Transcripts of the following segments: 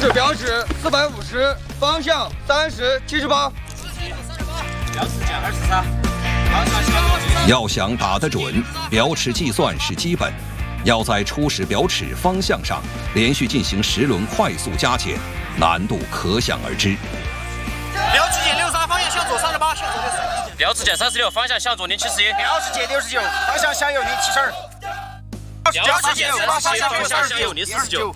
指标尺450，方向30、78。 标尺减23，方向向右。 要想打得准，表尺计算是基本，要在初始表尺方向上连续进行10轮快速加减，难度可想而知。 标尺减63，方向向左38，向左60。标尺减36，方向向左071。标尺减69，方向向右072。标尺减38，方向向右049。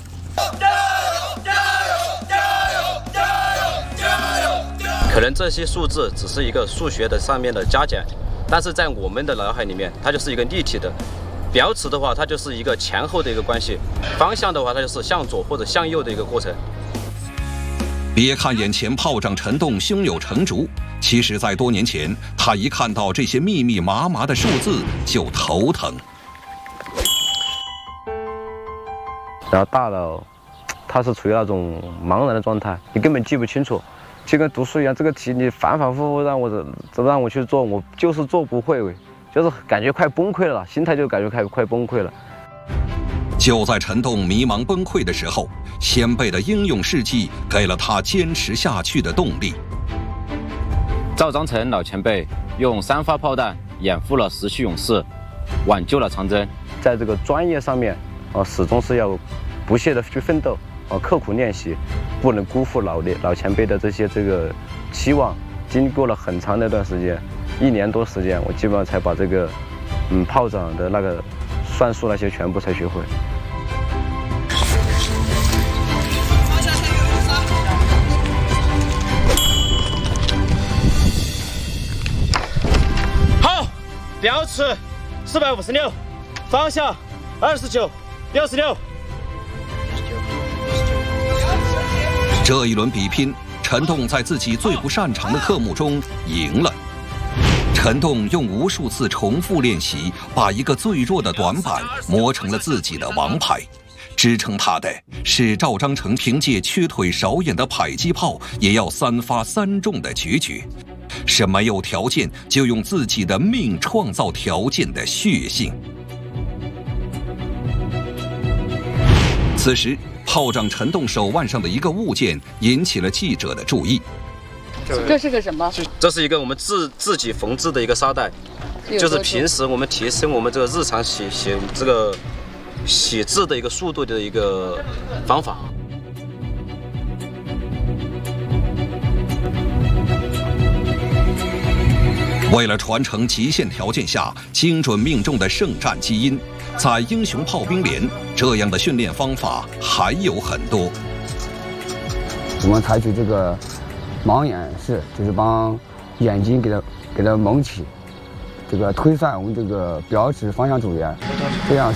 可能这些数字只是一个数学的上面的加减，但是在我们的脑海里面，它就是一个立体的。表尺的话，它就是一个前后的一个关系；方向的话，它就是向左或者向右的一个过程。 别看眼前炮仗陈栋胸有成竹，其实在多年前，他一看到这些密密麻麻的数字就头疼。 然后大脑它是处于那种茫然的状态，你根本记不清楚，就跟读书一样，这个题你反反复复让我去做，我就是做不会，就是感觉快崩溃了，心态就感觉快崩溃了。 就在陈栋迷茫崩溃的时候，先辈的英勇事迹给了他坚持下去的动力。 赵章成老前辈用3发炮弹掩护了石渠勇士，挽救了长征。 在这个专业上面，始终是要不懈的去奋斗，刻苦练习，不能辜负老前辈的这个期望。经过了很长的一段时间，1年多时间，我基本上才把这个炮仗的那个算术那些全部才学会。 好，标尺456，方向29、66。 这一轮比拼，陈栋在自己最不擅长的科目中赢了。陈栋用无数次重复练习，把一个最弱的短板磨成了自己的王牌。支撑他的是赵章成凭借缺腿少眼的迫击炮也要3发3中的决绝，是没有条件就用自己的命创造条件的血性。此时，炮仗陈栋手腕上的一个物件引起了记者的注意。 这是个什么？ 这是一个我们自己缝制的一个沙袋，就是平时我们提升我们这个日常写字的一个速度的一个方法。 为了传承极限条件下精准命中的圣战基因，在英雄炮兵连这样的训练方法还有很多。 我们采取这个盲眼式，就是帮眼睛给它蒙起，这个推算我们这个表尺方向组员，这样